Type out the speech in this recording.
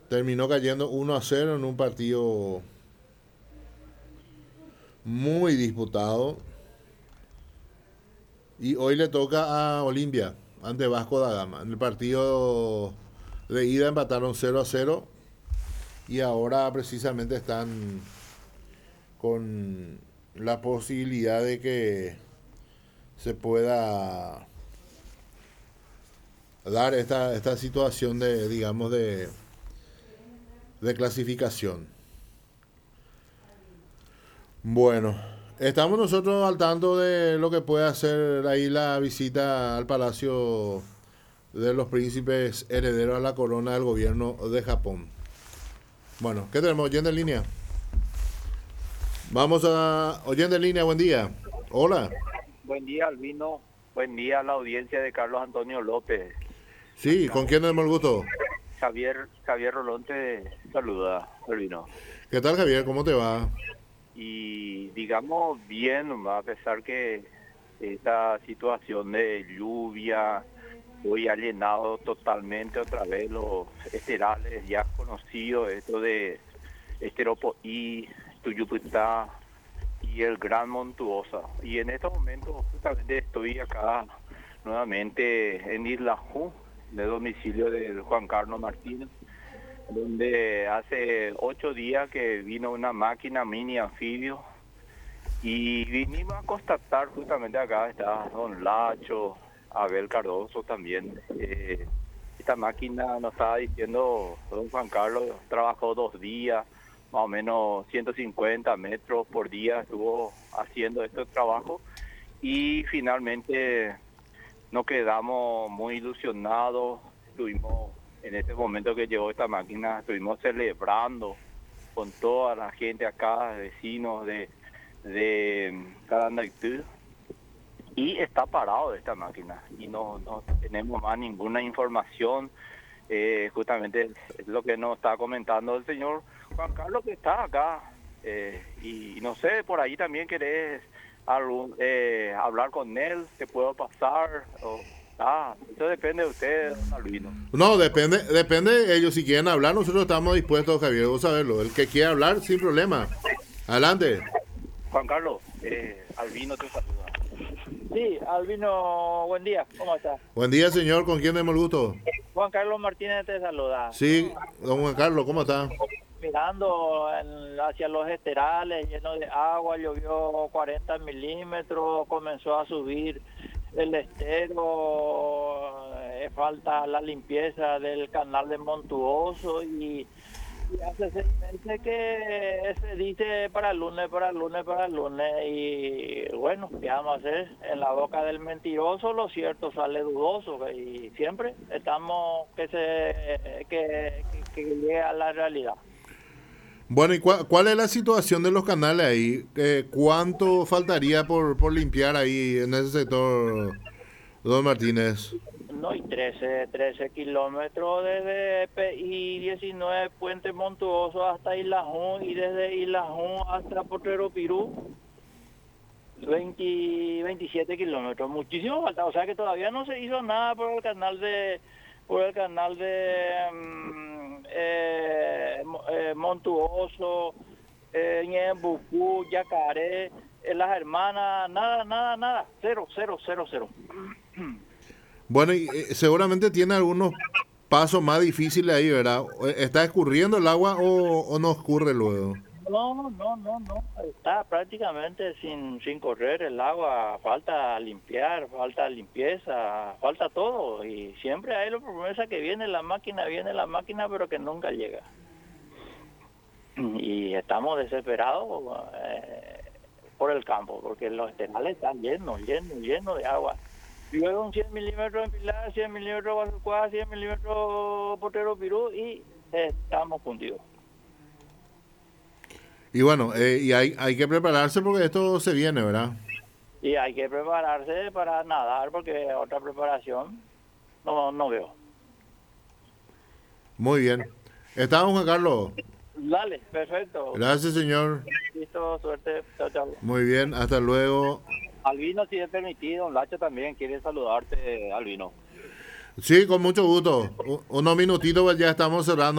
terminó cayendo 1-0 en un partido muy disputado. Y hoy le toca a Olimpia ante Vasco da Gama. En el partido de ida empataron 0-0 y ahora precisamente están con la posibilidad de que se pueda dar esta situación de, digamos, de clasificación. Bueno, estamos nosotros al tanto de lo que puede hacer ahí la visita al Palacio de los Príncipes herederos a la corona del gobierno de Japón. Bueno, ¿qué tenemos? Oyente en línea. Vamos a... Oyente en línea, buen día. Hola. Buen día, Albino. Buen día a la audiencia de Carlos Antonio López. Sí, ¿con quién tenemos el gusto? Javier Rolón te saluda, Albino. ¿Qué tal, Javier? ¿Cómo te va? Y digamos bien, a pesar que esta situación de lluvia hoy ha llenado totalmente otra vez los esterales ya conocidos, esto de Esteropoí, Tuyuputá y el Gran Montuosa. Y en estos momentos justamente estoy acá nuevamente en Isla Ju, de domicilio de Juan Carlos Martínez, donde hace 8 días que vino una máquina mini anfibio y vinimos a constatar justamente acá está don Lacho, Abel Cardoso también. Esta máquina nos estaba diciendo don Juan Carlos, trabajó 2 días, más o menos 150 metros por día estuvo haciendo este trabajo y finalmente nos quedamos muy ilusionados. Estuvimos en este momento que llegó esta máquina, estuvimos celebrando con toda la gente acá, vecinos de Carandaitú, y está parado esta máquina y no tenemos más ninguna información. Justamente es lo que nos está comentando el señor Juan Carlos, que está acá, y no sé, por ahí también querés hablar con él, te puedo pasar, eso depende de ustedes, don Albino. No, depende de ellos. Si quieren hablar, nosotros estamos dispuestos, Javier, vos saberlo. El que quiera hablar, sin problema. Adelante. Juan Carlos, Albino te saluda. Sí, Albino, buen día, ¿cómo estás? Buen día, señor. ¿Con quién tenemos el gusto? Juan Carlos Martínez te saluda. Sí, don Juan Carlos, ¿cómo está? Mirando hacia los esterales llenos de agua, llovió 40 milímetros, comenzó a subir el estero, falta la limpieza del canal de Montuoso y hace 6 meses que se dice para el lunes y bueno, ¿qué vamos a hacer? En la boca del mentiroso lo cierto sale dudoso y siempre estamos que llegue a la realidad. Bueno, ¿y cuál es la situación de los canales ahí? ¿Cuánto faltaría por limpiar ahí en ese sector, don Martínez? No, y 13 kilómetros desde PI 19 Puente Montuoso hasta Isla Ju y desde Isla Ju hasta Potrero Pirú 27 kilómetros, muchísimo falta, o sea que todavía no se hizo nada por el canal de Montuoso, Ñembucú, Yacaré, Las Hermanas, nada, cero. Bueno, y seguramente tiene algunos pasos más difíciles ahí, ¿verdad? ¿Está escurriendo el agua o no escurre luego? No, está prácticamente sin correr el agua, falta limpiar, falta limpieza, falta todo y siempre hay la promesa que viene la máquina, pero que nunca llega. Y estamos desesperados por el campo, porque los esterales están llenos de agua. Luego un 100 milímetros en Pilar, 100 milímetros Guasucuá, 100 milímetros Potrero Pirú y estamos fundidos. Y bueno, y hay que prepararse porque esto se viene, ¿verdad? Y hay que prepararse para nadar porque otra preparación no veo. Muy bien. ¿Estamos, Juan Carlos? Dale, perfecto. Gracias, señor. Listo, suerte. Chao. Muy bien, hasta luego. Albino, si es permitido, don Lacho también quiere saludarte, Albino. Sí, con mucho gusto. Unos minutitos, pues ya estamos cerrando.